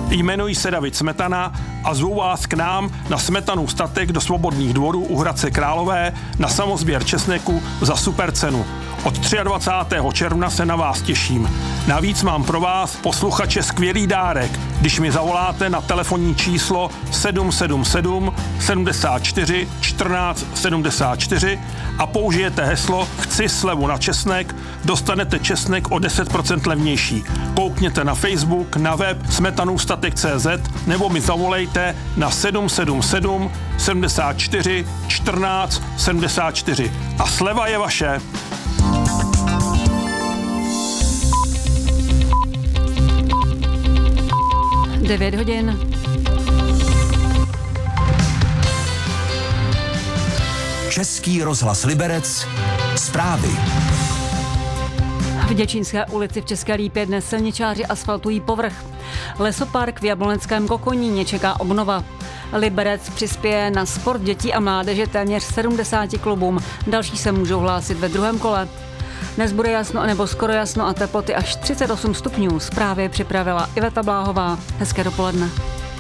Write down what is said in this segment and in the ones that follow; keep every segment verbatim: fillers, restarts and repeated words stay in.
Jmenuji se David Smetana a zvu vás k nám na Smetanu statek do Svobodných dvorů u Hradce Králové na samosběr česneku za super cenu. Od dvacátého třetího června se na vás těším. Navíc mám pro vás, posluchače, skvělý dárek, když mi zavoláte na telefonní číslo sedm sedm sedm sedmdesát čtyři čtrnáct sedmdesát čtyři a použijete heslo Chci slevu na česnek, dostanete česnek o deset procent levnější. Koukněte na Facebook, na web smetanůstatek tečka cé zet nebo mi zavolejte na sedm sedm sedm sedmdesát čtyři čtrnáct sedmdesát čtyři a sleva je vaše. devět hodin. Český rozhlas Liberec. Zprávy. V Děčínské ulici v České Lípě dnes silničáři asfaltují povrch. Lesopark v Jabloneckém Kokoníně čeká obnova. Liberec přispěje na sport dětí a mládeže téměř sedmdesáti klubům. Další se můžou hlásit ve druhém kole. Dnes bude jasno nebo skoro jasno a teploty až třicet osm stupňů. Zprávy připravila Iveta Bláhová. Hezké dopoledne.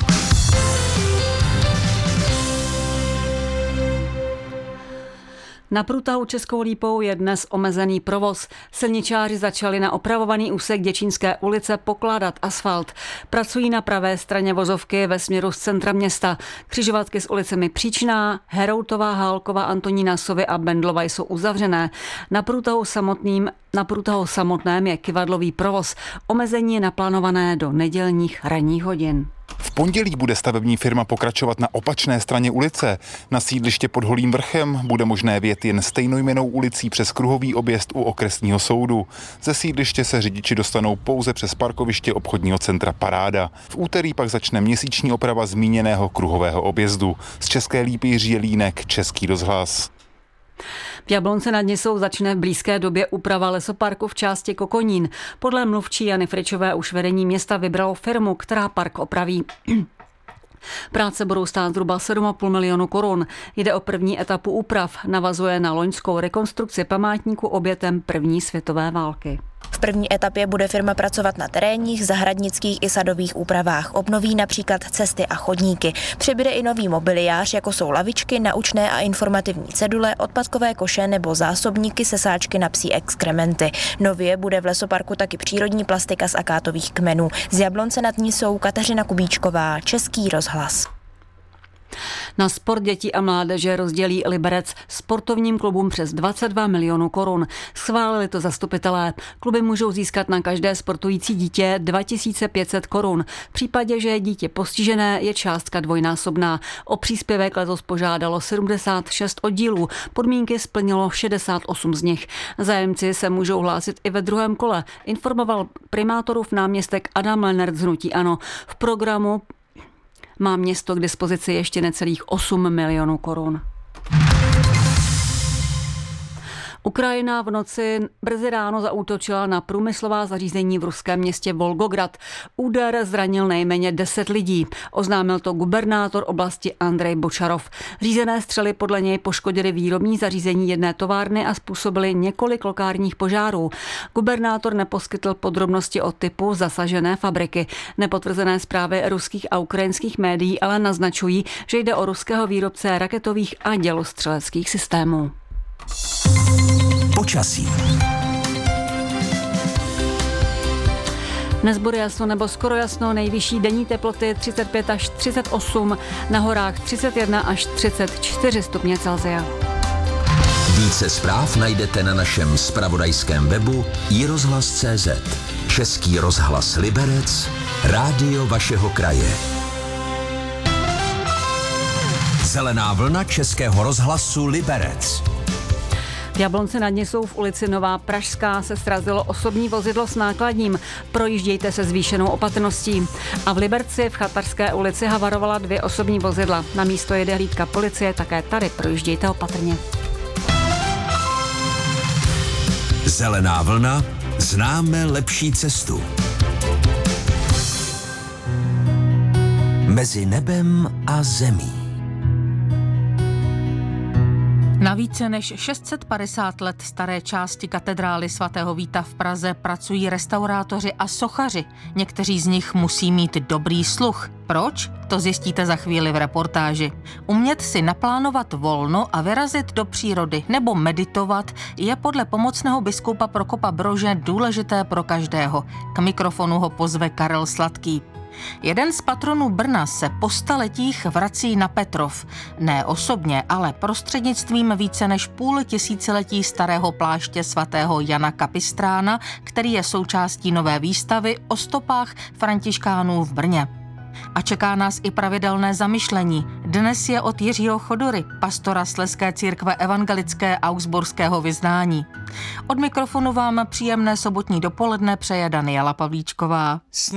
Na průtahu Českou Lípou je dnes omezený provoz. Silničáři začali na opravovaný úsek Děčínské ulice pokládat asfalt. Pracují na pravé straně vozovky ve směru z centra města. Křižovatky s ulicemi Příčná, Heroutová, Hálková, Antonína Sovy a Bendlova jsou uzavřené. Na průtahu samotným Na průtahu samotném je kyvadlový provoz. Omezení je naplánované do nedělních ranních hodin. V pondělí bude stavební firma pokračovat na opačné straně ulice. Na sídliště pod Holým vrchem bude možné vjet jen stejnojmennou ulicí přes kruhový objezd u okresního soudu. Ze sídliště se řidiči dostanou pouze přes parkoviště obchodního centra Paráda. V úterý pak začne měsíční oprava zmíněného kruhového objezdu. Z České Lípy Jiří Jelínek, Český rozhlas. V Jablonce nad Nisou začne v blízké době úprava lesoparku v části Kokonín. Podle mluvčí Jany Fričové už vedení města vybralo firmu, která park opraví. Práce budou stát zhruba sedm a půl milionu korun. Jde o první etapu úprav. Navazuje na loňskou rekonstrukci památníku obětem první světové války. V první etapě bude firma pracovat na terénních, zahradnických i sadových úpravách. Obnoví například cesty a chodníky. Přibude i nový mobiliář, jako jsou lavičky, naučné a informativní cedule, odpadkové koše nebo zásobníky se sáčky na psí exkrementy. Nově bude v lesoparku taky přírodní plastika z akátových kmenů. Z Jablonce nad Nisou Kateřina Kubíčková, Český rozhlas. Na sport dětí a mládeže rozdělí Liberec sportovním klubům přes dvacet dva milionů korun. Schválili to zastupitelé. Kluby můžou získat na každé sportující dítě dva tisíce pět set korun. V případě, že je dítě postižené, je částka dvojnásobná. O příspěvek letos požádalo sedmdesát šest oddílů. Podmínky splnilo šedesát osm z nich. Zájemci se můžou hlásit i ve druhém kole, informoval primátorův náměstek Adam Lenert z hnutí ANO. V programu má město k dispozici ještě necelých osm milionů korun. Ukrajina v noci brzy ráno zaútočila na průmyslová zařízení v ruském městě Volgograd. Úder zranil nejméně deset lidí. Oznámil to gubernátor oblasti Andrej Bočarov. Řízené střely podle něj poškodily výrobní zařízení jedné továrny a způsobily několik lokálních požárů. Gubernátor neposkytl podrobnosti o typu zasažené fabriky. Nepotvrzené zprávy ruských a ukrajinských médií ale naznačují, že jde o ruského výrobce raketových a dělostřeleckých systémů. Počasí. Dnes bude jasno nebo skoro jasno, nejvyšší denní teploty třicet pět až třicet osm, na horách třicet jedna až třicet čtyři stupně Celsia. Více zpráv najdete na našem zpravodajském webu i rozhlas tečka cé zet. Český rozhlas Liberec, rádio vašeho kraje. Zelená vlna Českého rozhlasu Liberec. V Jablonci nad Nisou v ulici Nová Pražská se srazilo osobní vozidlo s nákladním. Projíždějte se zvýšenou opatrností. A v Liberci v Chatarské ulici havarovala dvě osobní vozidla. Na místo jede hlídka policie, také tady projíždějte opatrně. Zelená vlna, známe lepší cestu. Mezi nebem a zemí. Na více než šest set padesát let staré části katedrály svatého Víta v Praze pracují restaurátoři a sochaři. Někteří z nich musí mít dobrý sluch. Proč? To zjistíte za chvíli v reportáži. Umět si naplánovat volno a vyrazit do přírody nebo meditovat je podle pomocného biskupa Prokopa Brože důležité pro každého. K mikrofonu ho pozve Karel Sladký. Jeden z patronů Brna se po staletích vrací na Petrov. Ne osobně, ale prostřednictvím více než půl tisíciletí starého pláště svatého Jana Kapistrána, který je součástí nové výstavy o stopách františkánů v Brně. A čeká nás i pravidelné zamyšlení. Dnes je od Jiřího Chodory, pastora Slezské církve evangelické augsburského vyznání. Od mikrofonu vám příjemné sobotní dopoledne přeje Daniela Pavlíčková.